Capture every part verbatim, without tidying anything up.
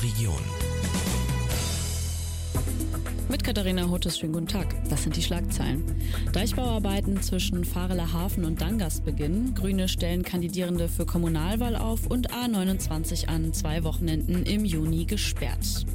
Region. Mit Katharina Hottes, schönen guten Tag. Das sind die Schlagzeilen. Deichbauarbeiten zwischen Vareler Hafen und Dangast beginnen. Grüne stellen Kandidierende für Kommunalwahl auf und A neunundzwanzig an zwei Wochenenden im Juni gesperrt.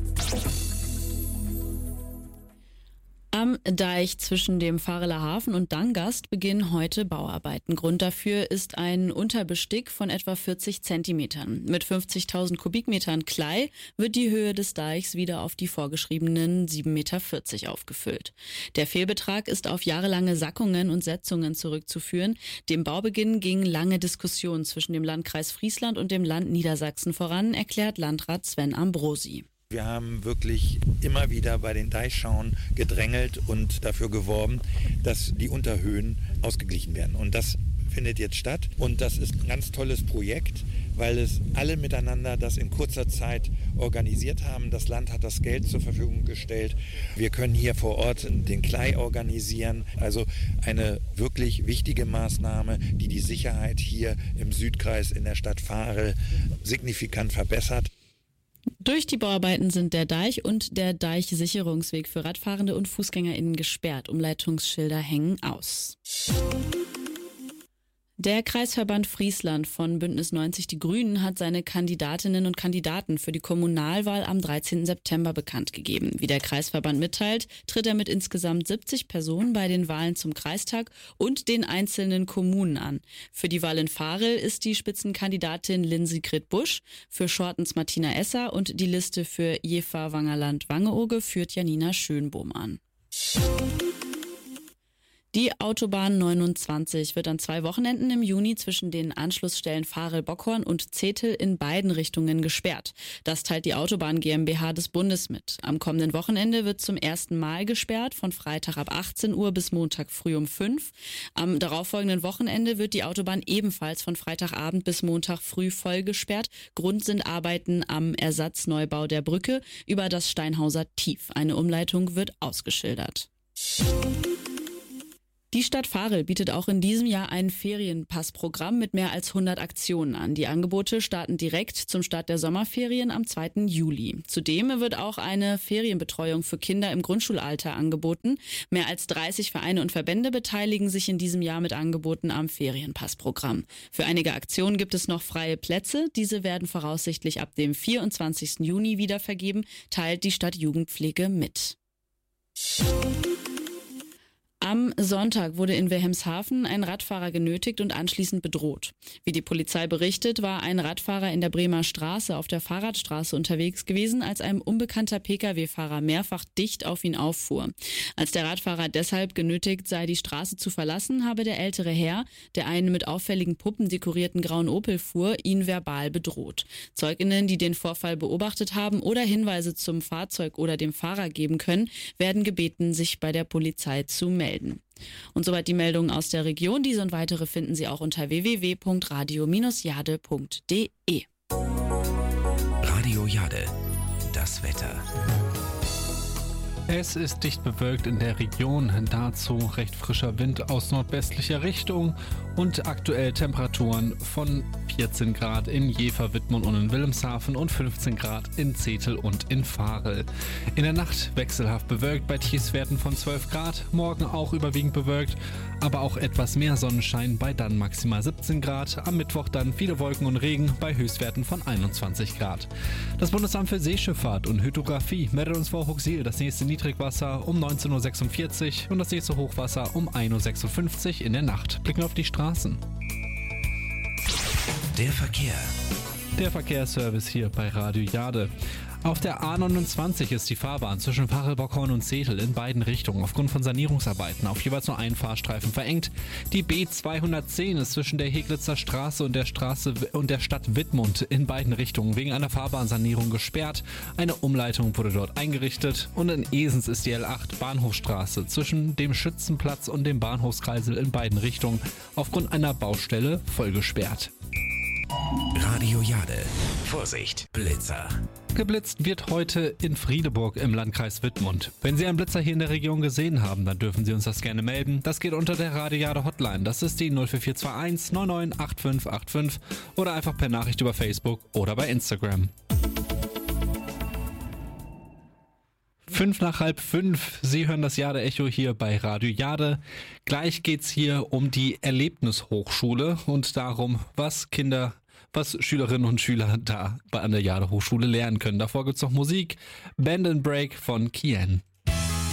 Am Deich zwischen dem Vareler Hafen und Dangast beginnen heute Bauarbeiten. Grund dafür ist ein Unterbestick von etwa vierzig Zentimetern. Mit fünfzigtausend Kubikmetern Klei wird die Höhe des Deichs wieder auf die vorgeschriebenen sieben Komma vierzig Meter aufgefüllt. Der Fehlbetrag ist auf jahrelange Sackungen und Setzungen zurückzuführen. Dem Baubeginn gingen lange Diskussionen zwischen dem Landkreis Friesland und dem Land Niedersachsen voran, erklärt Landrat Sven Ambrosi. Wir haben wirklich immer wieder bei den Deichschauen gedrängelt und dafür geworben, dass die Unterhöhen ausgeglichen werden. Und das findet jetzt statt. Und das ist ein ganz tolles Projekt, weil es alle miteinander das in kurzer Zeit organisiert haben. Das Land hat das Geld zur Verfügung gestellt. Wir können hier vor Ort den Klei organisieren. Also eine wirklich wichtige Maßnahme, die die Sicherheit hier im Südkreis in der Stadt Varel signifikant verbessert. Durch die Bauarbeiten sind der Deich und der Deichsicherungsweg für Radfahrende und FußgängerInnen gesperrt. Umleitungsschilder hängen aus. Der Kreisverband Friesland von Bündnis neunzig Die Grünen hat seine Kandidatinnen und Kandidaten für die Kommunalwahl am dreizehnten September bekannt gegeben. Wie der Kreisverband mitteilt, tritt er mit insgesamt siebzig Personen bei den Wahlen zum Kreistag und den einzelnen Kommunen an. Für die Wahl in Varel ist die Spitzenkandidatin Lynn-Sigrid Busch, für Schortens Martina Esser und die Liste für Jever Wangerland-Wangeoge führt Janina Schönbohm an. Die Autobahn neunundzwanzig wird an zwei Wochenenden im Juni zwischen den Anschlussstellen Varel-Bockhorn und Zetel in beiden Richtungen gesperrt. Das teilt die Autobahn GmbH des Bundes mit. Am kommenden Wochenende wird zum ersten Mal gesperrt, von Freitag ab achtzehn Uhr bis Montag früh um fünf. Am darauffolgenden Wochenende wird die Autobahn ebenfalls von Freitagabend bis Montag früh voll gesperrt. Grund sind Arbeiten am Ersatzneubau der Brücke über das Steinhauser Tief. Eine Umleitung wird ausgeschildert. Die Stadt Varel bietet auch in diesem Jahr ein Ferienpassprogramm mit mehr als hundert Aktionen an. Die Angebote starten direkt zum Start der Sommerferien am zweiten Juli. Zudem wird auch eine Ferienbetreuung für Kinder im Grundschulalter angeboten. Mehr als dreißig Vereine und Verbände beteiligen sich in diesem Jahr mit Angeboten am Ferienpassprogramm. Für einige Aktionen gibt es noch freie Plätze. Diese werden voraussichtlich ab dem vierundzwanzigsten Juni wieder vergeben, teilt die Stadt Jugendpflege mit. Am Sonntag wurde in Wilhelmshaven ein Radfahrer genötigt und anschließend bedroht. Wie die Polizei berichtet, war ein Radfahrer in der Bremer Straße auf der Fahrradstraße unterwegs gewesen, als ein unbekannter Pkw-Fahrer mehrfach dicht auf ihn auffuhr. Als der Radfahrer deshalb genötigt sei, die Straße zu verlassen, habe der ältere Herr, der einen mit auffälligen Puppen dekorierten grauen Opel fuhr, ihn verbal bedroht. ZeugInnen, die den Vorfall beobachtet haben oder Hinweise zum Fahrzeug oder dem Fahrer geben können, werden gebeten, sich bei der Polizei zu melden. Und soweit die Meldungen aus der Region. Diese und weitere finden Sie auch unter w w w punkt radio Bindestrich jade punkt de. Radio Jade, das Wetter. Es ist dicht bewölkt in der Region, dazu recht frischer Wind aus nordwestlicher Richtung und aktuell Temperaturen von vierzehn Grad in Jever, Wittmund und in Wilhelmshaven und fünfzehn Grad in Zetel und in Varel. In der Nacht wechselhaft bewölkt bei Tiefstwerten von zwölf Grad, morgen auch überwiegend bewölkt, aber auch etwas mehr Sonnenschein bei dann maximal siebzehn Grad, am Mittwoch dann viele Wolken und Regen bei Höchstwerten von einundzwanzig Grad. Das Bundesamt für Seeschifffahrt und Hydrographie meldet uns vor Huxil das nächste Niedrigwasser um neunzehn Uhr sechsundvierzig und das nächste Hochwasser um ein Uhr sechsundfünfzig in der Nacht. Blicken wir auf die Straßen. Der Verkehr. Der Verkehrsservice hier bei Radio Jade. Auf der A neunundzwanzig ist die Fahrbahn zwischen Varel-Bockhorn und Zetel in beiden Richtungen aufgrund von Sanierungsarbeiten auf jeweils nur einen Fahrstreifen verengt. Die B zweihundertzehn ist zwischen der Heglitzer Straße und der Straße und der Stadt Wittmund in beiden Richtungen wegen einer Fahrbahnsanierung gesperrt. Eine Umleitung wurde dort eingerichtet und in Esens ist die L acht Bahnhofstraße zwischen dem Schützenplatz und dem Bahnhofskreisel in beiden Richtungen aufgrund einer Baustelle voll gesperrt. Radio Jade. Vorsicht, Blitzer. Geblitzt wird heute in Friedeburg im Landkreis Wittmund. Wenn Sie einen Blitzer hier in der Region gesehen haben, dann dürfen Sie uns das gerne melden. Das geht unter der Radio Jade Hotline. Das ist die null vier vier zwei eins neun neun acht fünf acht fünf oder einfach per Nachricht über Facebook oder bei Instagram. Fünf nach halb fünf. Sie hören das Jade Echo hier bei Radio Jade. Gleich geht's hier um die Erlebnishochschule und darum, was Kinder, was Schülerinnen und Schüler da an der Jade Hochschule lernen können. Davor gibt's noch Musik. Band and Break von Kian.